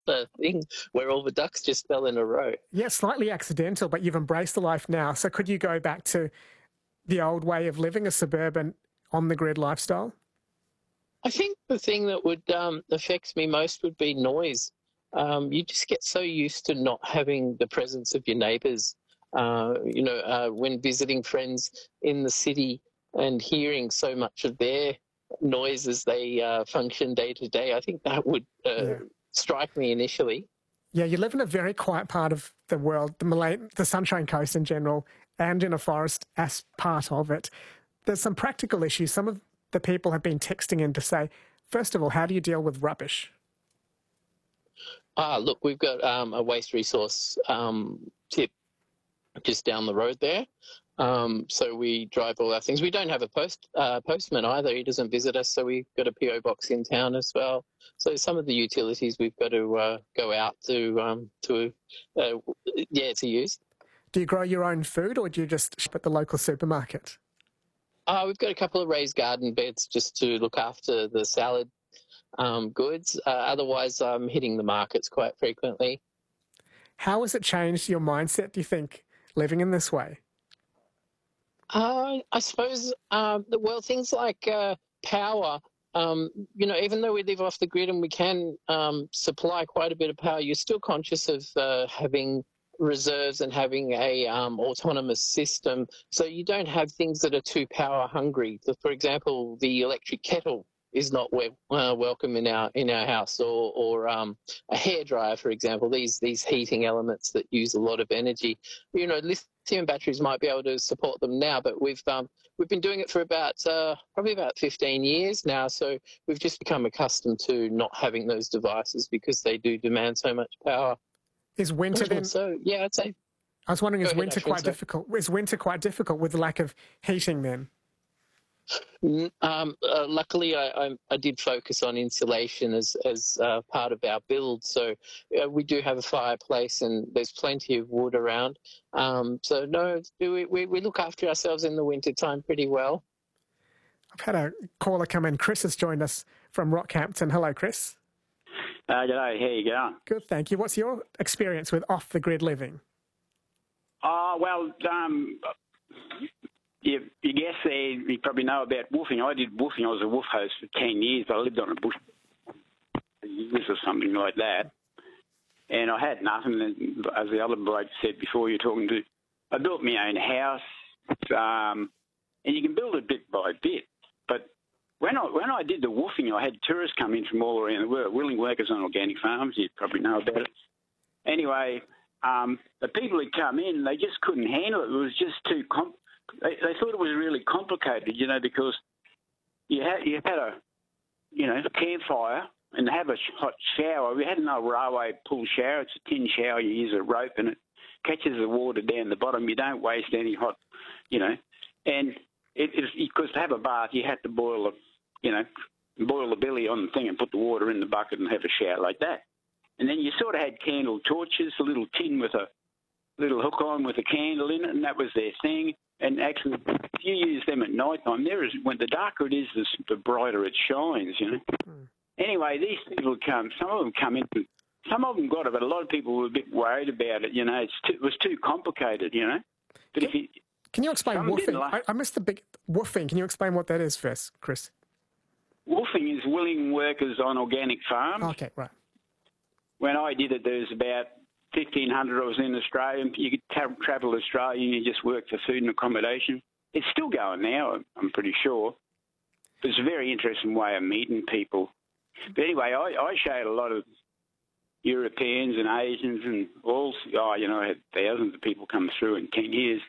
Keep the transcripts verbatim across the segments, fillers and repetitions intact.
the thing where all the ducks just fell in a row. Yeah, slightly accidental, but you've embraced the life now. So could you go back to the old way of living, a suburban on-the-grid lifestyle? I think the thing that would um, affect me most would be noise. Um, you just get so used to not having the presence of your neighbours. Uh, you know, uh, when visiting friends in the city and hearing so much of their noise as they uh, function day to day, I think that would uh, Yeah. strike me initially. Yeah, you live in a very quiet part of the world, the Malay, the Sunshine Coast in general, and in a forest as part of it. There's some practical issues. Some of the people have been texting in to say, first of all, how do you deal with rubbish? Ah, look, we've got um, a waste resource um, tip just down the road there. Um, so we drive all our things. We don't have a post uh, postman either. He doesn't visit us, so we've got a P O box in town as well. So some of the utilities we've got to uh, go out to um, to uh, yeah to use. Do you grow your own food, or do you just shop at the local supermarket? Uh, we've got a couple of raised garden beds just to look after the salad um, goods. Uh, otherwise, I'm hitting the markets quite frequently. How has it changed your mindset, do you think, living in this way? Uh, I suppose, uh, well, things like uh, power, um, you know, even though we live off the grid and we can um, supply quite a bit of power, you're still conscious of uh, having reserves and having a um, autonomous system. So you don't have things that are too power hungry. So, for example, the electric kettle is not we- uh, welcome in our in our house, or or um, a hairdryer, for example. These these heating elements that use a lot of energy. You know, lithium batteries might be able to support them now, but we've um, we've been doing it for about uh, probably about fifteen years now. So we've just become accustomed to not having those devices because they do demand so much power. Is winter then? So yeah, I'd say. I was wondering, is ahead, winter Ashwin, quite sorry. difficult? Is winter quite difficult with the lack of heating then? Um, uh, luckily, I, I, I did focus on insulation as as uh, part of our build. So uh, we do have a fireplace, and there's plenty of wood around. Um, so no, we, we we look after ourselves in the winter time pretty well. I've had a caller come in. Chris has joined us from Rockhampton. Hello, Chris. Uh, g'day, how you going? Good, thank you. What's your experience with off-the-grid living? Oh, well, um, you, you guess there, you probably know about woofing. I did woofing. I was a woof host for ten years, but I lived on a bush years or something like that. And I had nothing, as the other bloke said before you're talking to. I built my own house, um, and you can build it bit by bit. But when I when I did the woofing, I had tourists come in from all around the world, willing workers on organic farms. You probably know about it. Anyway, um, the people who come in, they just couldn't handle it. It was just too com- they, they thought it was really complicated, you know, because you had you had a you know campfire and have a hot shower. We had no railway pool shower. It's a tin shower. You use a rope and it catches the water down the bottom. You don't waste any hot, you know. And it is because to have a bath, you had to boil a, you know, boil the belly on the thing and put the water in the bucket and have a shower like that. And then you sort of had candle torches, a little tin with a little hook on with a candle in it, and that was their thing. And actually, if you use them at night time, there is when the darker it is, the, the brighter it shines, you know. Mm. Anyway, these people come. Some of them come in. Some of them got it, but a lot of people were a bit worried about it. You know, it's too, it was too complicated. You know. But can, if you can you explain woofing? Like, I, I missed the big woofing. Can you explain what that is first, Chris? Woofing is willing workers on organic farms. Okay, right. When I did it, there was about fifteen hundred. I was in Australia. You could tra- travel to Australia and you just work for food and accommodation. It's still going now, I'm pretty sure. But it's a very interesting way of meeting people. But anyway, I, I showed a lot of Europeans and Asians and all, oh, you know, I had thousands of people come through in ten years.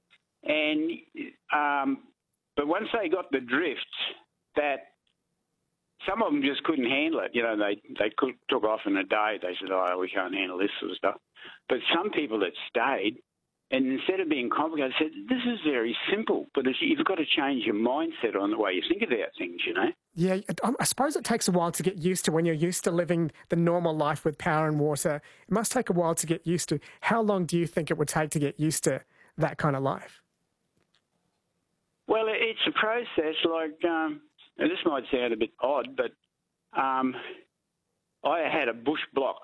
And, um, but once they got the drift, that some of them just couldn't handle it. You know, they, they could, took off in a day. They said, oh, we can't handle this sort of stuff. But some people that stayed, and instead of being complicated, said, this is very simple, but it's, you've got to change your mindset on the way you think about things, you know? Yeah, I suppose it takes a while to get used to when you're used to living the normal life with power and water. It must take a while to get used to. How long do you think it would take to get used to that kind of life? Well, it's a process. Like, um, this might sound a bit odd, but um, I had a bush block